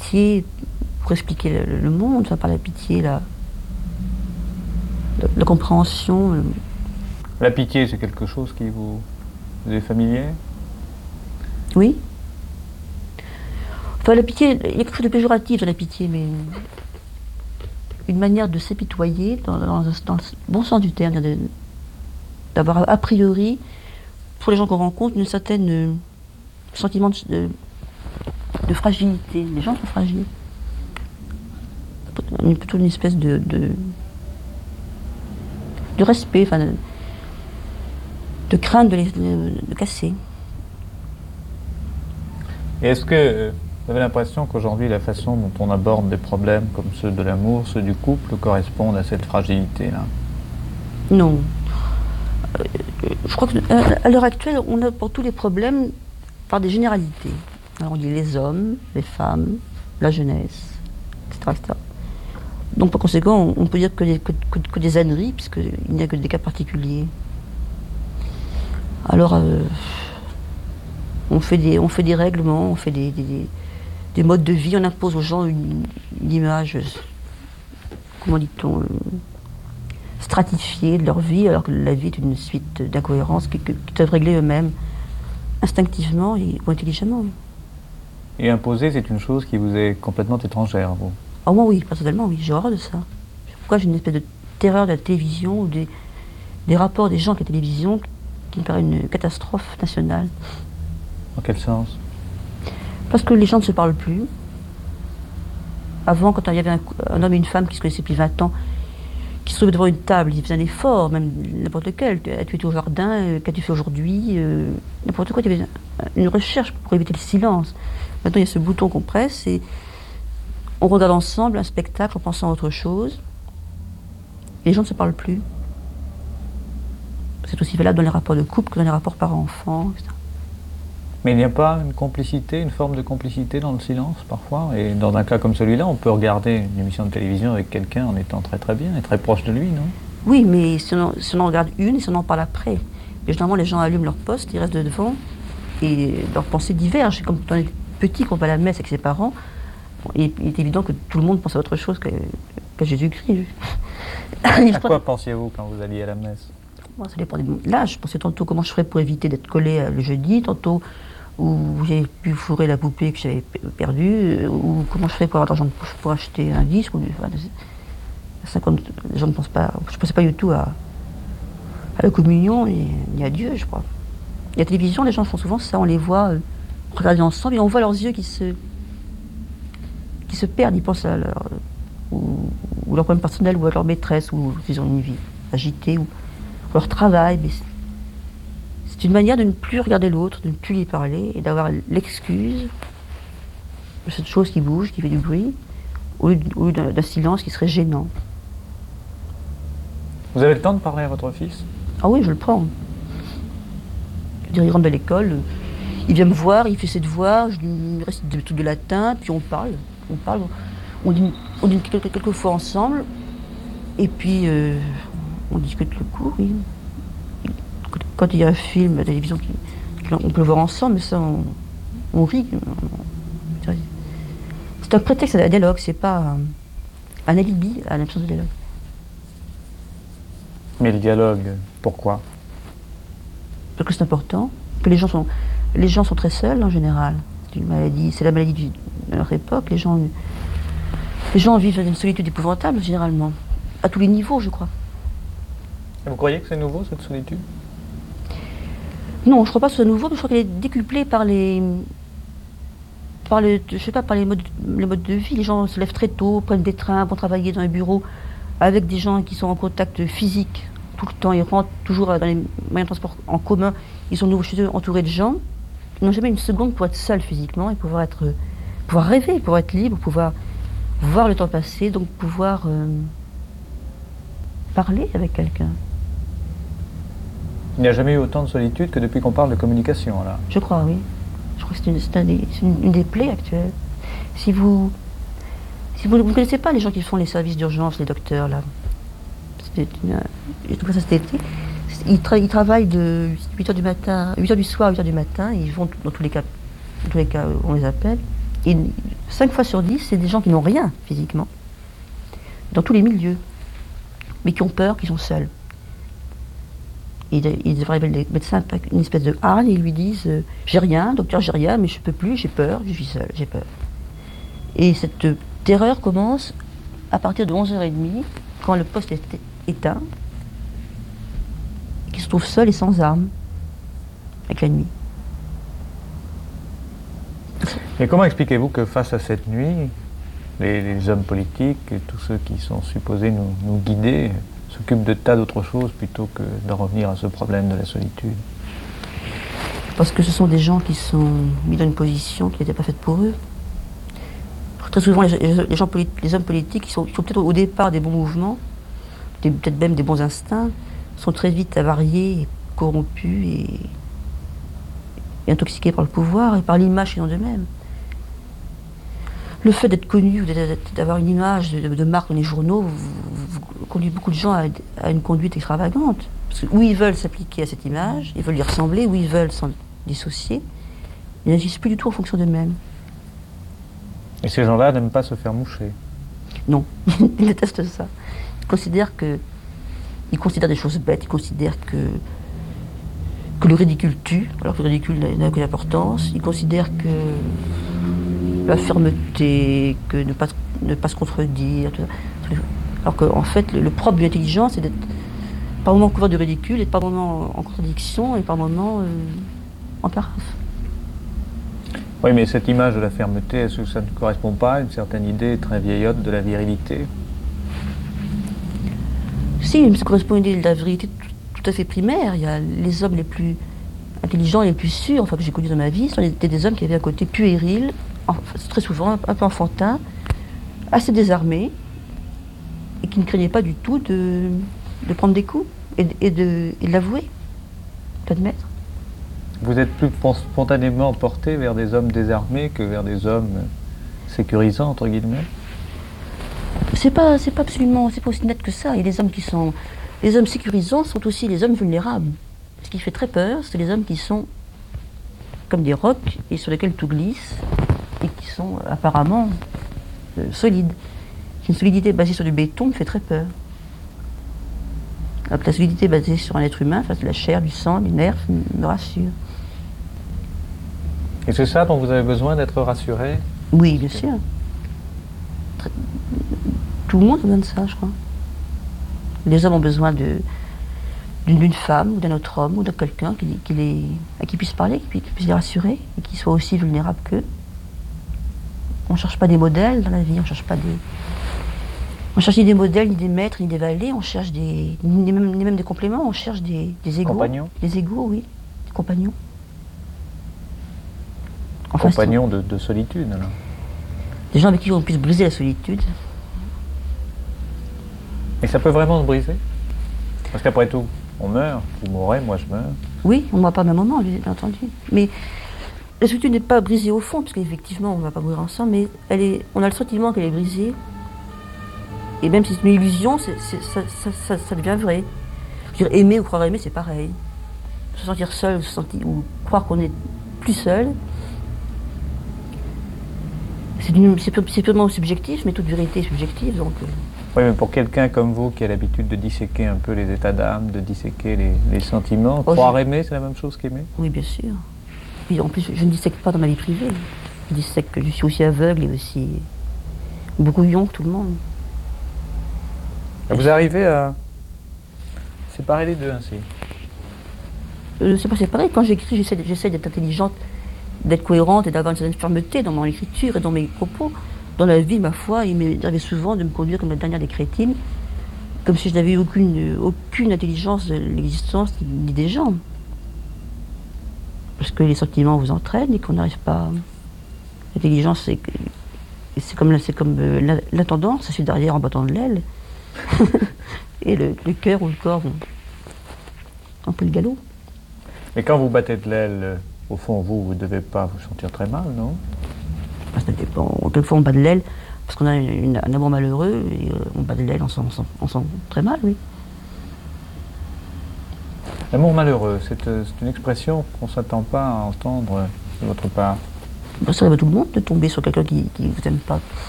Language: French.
pitié pour expliquer le monde, enfin, par la pitié, la compréhension. La pitié, c'est quelque chose qui vous est familier? Oui. Enfin, la pitié, il y a quelque chose de péjoratif dans la pitié, mais une manière de s'épitoyer, dans le bon sens du terme, d'avoir a priori, pour les gens qu'on rencontre, une certaine sentiment de fragilité. Les gens sont fragiles. Plutôt une espèce de respect, enfin, de crainte de casser. Et est-ce que vous avez l'impression qu'aujourd'hui, la façon dont on aborde des problèmes comme ceux de l'amour, ceux du couple, correspondent à cette fragilité-là? Non. Je crois qu'à l'heure actuelle, on a pour tous les problèmes par des généralités. Alors on dit les hommes, les femmes, la jeunesse, etc. etc. Donc par conséquent, on peut dire que des âneries, puisqu'il n'y a que des cas particuliers. Alors, on fait des règlements, on fait des modes de vie, on impose aux gens une image, comment dit-on, stratifiée de leur vie, alors que la vie est une suite d'incohérences qu'ils doivent régler eux-mêmes, instinctivement ou intelligemment. Et imposer, c'est une chose qui vous est complètement étrangère, vous? Ah, moi oui, personnellement oui, j'ai horreur de ça. Pourquoi j'ai une espèce de terreur de la télévision ou des rapports des gens avec la télévision qui me paraît une catastrophe nationale. Dans quel sens? Parce que les gens ne se parlent plus. Avant, quand il y avait un homme et une femme qui se connaissaient depuis 20 ans, qui se trouvaient devant une table, ils faisaient un effort, même n'importe lequel. As-tu été au jardin? Qu'as-tu fait aujourd'hui? N'importe quoi, il y avait une recherche pour éviter le silence. Maintenant, il y a ce bouton qu'on presse et on regarde ensemble un spectacle en pensant à autre chose. Les gens ne se parlent plus. C'est aussi valable dans les rapports de couple que dans les rapports parents-enfants, etc. Mais il n'y a pas une complicité, une forme de complicité dans le silence, parfois? Et dans un cas comme celui-là, on peut regarder une émission de télévision avec quelqu'un en étant très très bien et très proche de lui, non? Oui, mais si on en regarde une et si on en parle après. Et généralement, les gens allument leur poste, ils restent devant, et leurs pensées divergent. Comme quand on est petit, qu'on va à la messe avec ses parents, il est évident que tout le monde pense à autre chose que Jésus-Christ. À quoi pensiez-vous quand vous alliez à la messe? Moi, ça dépend de l'âge. Je pensais tantôt comment je ferais pour éviter d'être collé le jeudi, tantôt où j'ai pu fourrer la poupée que j'avais perdue, ou comment je ferais pour avoir de l'argent de poche pour acheter un disque. Enfin, 50, les gens ne pensent pas. Je ne pensais pas du tout à la communion ni à Dieu, je crois. Et la télévision, les gens font souvent ça, on les voit regarder ensemble et on voit leurs yeux qui se perdent, ils pensent à leur problème personnel ou à leur maîtresse, ou ils ont une vie agitée, ou leur travail. Mais c'est une manière de ne plus regarder l'autre, de ne plus lui parler, et d'avoir l'excuse de cette chose qui bouge, qui fait du bruit, au lieu d'un silence qui serait gênant. Vous avez le temps de parler à votre fils? Ah oui, je le prends. Il rentre de l'école, il vient me voir, il fait ses devoirs, je lui récite des trucs de latin, puis on parle, on dit quelques fois ensemble, et puis on discute le cours, oui. Quand il y a un film à la télévision, on peut le voir ensemble, mais ça, on rit. C'est un prétexte à la dialogue, c'est pas un alibi à l'absence de dialogue. Mais le dialogue, pourquoi? Parce que c'est important, que les gens sont très seuls en général. C'est la maladie de notre époque. Les gens vivent une solitude épouvantable généralement, à tous les niveaux, je crois. Et vous croyez que c'est nouveau, cette solitude? Non, je crois pas que ce soit nouveau, mais je crois qu'elle est décuplée par les modes de vie. Les gens se lèvent très tôt, prennent des trains, vont travailler dans les bureaux avec des gens qui sont en contact physique tout le temps. Ils rentrent toujours dans les moyens de transport en commun. Ils sont nouveaux chez eux, entourés de gens. Ils n'ont jamais une seconde pour être seuls physiquement et pouvoir rêver, pouvoir être libre, pouvoir voir le temps passer, donc pouvoir parler avec quelqu'un. Il n'y a jamais eu autant de solitude que depuis qu'on parle de communication, là. Je crois, oui. Je crois que c'est une des plaies actuelles. Si vous ne connaissez pas les gens qui font les services d'urgence, les docteurs, là, j'ai trouvé ça cet été, ils travaillent de 8h du matin, 8h du soir à 8h du matin, ils vont dans tous les cas, on les appelle, Et 5 fois sur 10, c'est des gens qui n'ont rien physiquement, dans tous les milieux, mais qui ont peur, qui sont seuls. Ils devraient le médecin avec une espèce de hargne, et ils lui disent j'ai rien, docteur, j'ai rien, mais je peux plus, j'ai peur, je suis seul, j'ai peur. Et cette terreur commence à partir de 11h30, quand le poste est éteint, et qu'ils se trouvent seuls et sans armes, avec la nuit. Et comment expliquez-vous que face à cette nuit, les hommes politiques et tous ceux qui sont supposés nous guider s'occupent de tas d'autres choses plutôt que de revenir à ce problème de la solitude? Parce que ce sont des gens qui sont mis dans une position qui n'était pas faite pour eux. Très souvent, les hommes politiques qui sont peut-être au départ des bons mouvements, peut-être même des bons instincts, sont très vite avariés, corrompus et intoxiqués par le pouvoir et par l'image qu'ils ont d'eux-mêmes. Le fait d'être connu, d'avoir une image de marque dans les journaux, conduit beaucoup de gens à une conduite extravagante. Parce que où ils veulent s'appliquer à cette image, ils veulent y ressembler, où ils veulent s'en dissocier, ils n'agissent plus du tout en fonction d'eux-mêmes. Et ces gens-là n'aiment pas se faire moucher? Non, ils détestent ça. Ils considèrent des choses bêtes, ils considèrent que le ridicule tue, alors que le ridicule n'a aucune importance. Ils considèrent que la fermeté, que ne pas se contredire, tout ça. Alors qu'en fait, le propre de l'intelligence, c'est d'être par moments couvert de ridicule, et par moments en contradiction, et par moments en paraphe. Oui, mais cette image de la fermeté, est-ce que ça ne correspond pas à une certaine idée très vieillotte de la virilité? Si, ça correspond à une idée de la virilité tout à fait primaire. Il y a les hommes les plus intelligents et les plus sûrs, enfin, que j'ai connus dans ma vie, sont des hommes qui avaient un côté puéril, très souvent un peu enfantin, assez désarmés, et qui ne craignaient pas du tout de prendre des coups et de l'avouer, d'admettre. Vous êtes plus spontanément porté vers des hommes désarmés que vers des hommes sécurisants, entre guillemets? C'est pas aussi net que ça. Et les hommes sécurisants sont aussi les hommes vulnérables. Ce qui fait très peur, c'est les hommes qui sont comme des rocs et sur lesquels tout glisse et qui sont apparemment solides. Une solidité basée sur du béton me fait très peur. Alors que la solidité basée sur un être humain, face à la chair, du sang, du nerf, me rassure. Et c'est ça dont vous avez besoin, d'être rassuré? Oui, bien sûr. Tout le monde a besoin de ça, je crois. Les hommes ont besoin d'une femme, ou d'un autre homme, ou de quelqu'un à qui puisse parler, qui puisse les rassurer, et qui soit aussi vulnérable qu'eux. On ne cherche pas des modèles dans la vie, on cherche ni des modèles, ni des maîtres, ni des valets, on cherche ni même des compléments, on cherche des égaux. Compagnons? Des égaux, oui, des compagnons. Compagnons de solitude, alors. Des gens avec qui on puisse briser la solitude. Et ça peut vraiment se briser? Parce qu'après tout, on meurt, vous mourrez, moi je meurs. Oui, on ne meurt pas au même moment, bien entendu. Mais la solitude n'est pas brisée au fond, parce qu'effectivement, on ne va pas mourir ensemble, mais on a le sentiment qu'elle est brisée. Et même si c'est une illusion, ça devient vrai. Je veux dire, aimer ou croire aimer, c'est pareil. Se sentir seul, ou croire qu'on est plus seul, c'est purement subjectif, mais toute vérité est subjective. Donc, Oui, mais pour quelqu'un comme vous qui a l'habitude de disséquer un peu les états d'âme, de disséquer les sentiments, croire aimer, c'est la même chose qu'aimer? Oui, bien sûr. Puis en plus, je ne dissèque pas dans ma vie privée. Je dissèque que je suis aussi aveugle et aussi brouillon que tout le monde. Vous arrivez à séparer les deux ainsi? C'est pas séparé. Quand j'écris, j'essaie d'être intelligente, d'être cohérente et d'avoir une certaine fermeté dans mon écriture et dans mes propos. Dans la vie, ma foi, il m'arrivait souvent de me conduire comme la dernière des crétines, comme si je n'avais aucune intelligence de l'existence ni des gens. Parce que les sentiments vous entraînent et qu'on n'arrive pas. L'intelligence, c'est comme la tendance, ça suit derrière en battant de l'aile. Et le cœur ou le corps vont un peu le galop. Et quand vous battez de l'aile, au fond, vous ne devez pas vous sentir très mal, non? Ça dépend. Quelquefois, on bat de l'aile parce qu'on a un amour malheureux et on bat de l'aile, on sent très mal, oui. L'amour malheureux, c'est une expression qu'on ne s'attend pas à entendre de votre part. Ça arrive à tout le monde de tomber sur quelqu'un qui ne vous aime pas.